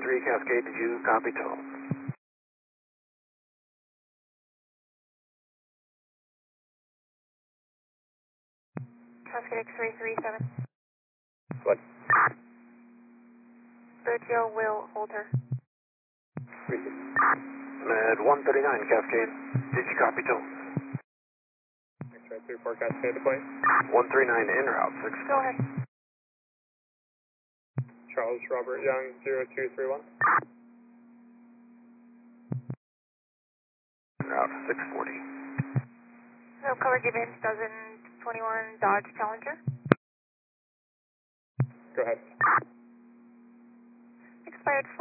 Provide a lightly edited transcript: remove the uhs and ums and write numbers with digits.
643 Cascade, did you copy total? Cascade X-ray 37. What? Sergio Will Holter. Med 139 Cascade, did you copy total? X-ray 34 Cascade deploy. 139 en route, 6. Go ahead. Charles Robert Young 0231. En route, 640. No color given, 2021 Dodge Challenger. Go ahead. Expired